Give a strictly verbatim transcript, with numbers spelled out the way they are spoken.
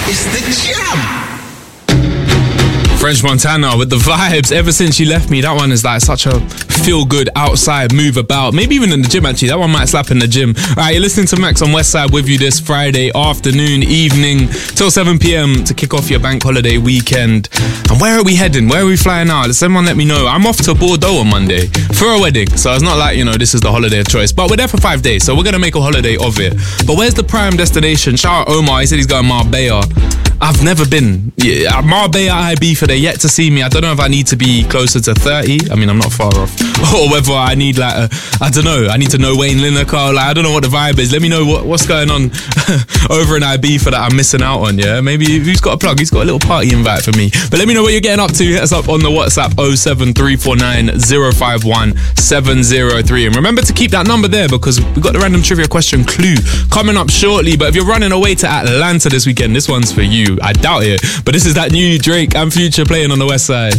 It's the jam. French Montana with the vibes. Ever since you left me, that one is like such a feel good outside move about. Maybe even in the gym actually. That one might slap in the gym. Alright, you're listening to Max on Westside with you this Friday afternoon, evening till seven p.m. to kick off your bank holiday weekend. And where are we heading? Where are we flying now? Does someone let me know? I'm off to Bordeaux on Monday for a wedding. So it's not like, you know, this is the holiday of choice. But we're there for five days, so we're going to make a holiday of it. But where's the prime destination? Shout out Omar. He said he's going to Marbella. I've never been. Yeah, Marbella, I B for they're yet to see me. I don't know if I need to be closer to thirty. I mean, I'm not far off. Or whether I need like, a, I don't know. I need to know Wayne Lineker. Like, I don't know what the vibe is. Let me know what, what's going on over in I B for that I'm missing out on, yeah? Maybe who's got a plug? He's got a little party invite for me. But let me know what you're getting up to. Hit us up on the WhatsApp oh seven three four nine oh five one seven oh three. And remember to keep that number there because we've got the random trivia question clue coming up shortly. But if you're running away to Atlanta this weekend, this one's for you. I doubt it. But this is that new Drake and Future playing on the West Side.